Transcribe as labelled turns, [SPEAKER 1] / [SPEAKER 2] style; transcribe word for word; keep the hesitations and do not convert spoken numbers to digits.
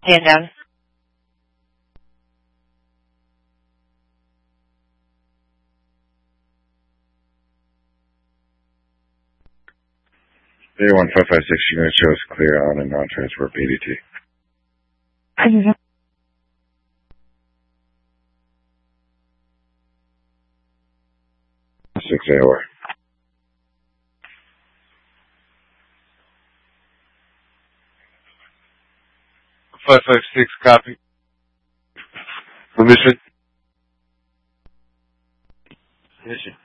[SPEAKER 1] Hand down.
[SPEAKER 2] Day one five five six, you're going to show us clear on and non-transfer B D T. six A O R.
[SPEAKER 3] five five six, copy. Permission?
[SPEAKER 2] Permission.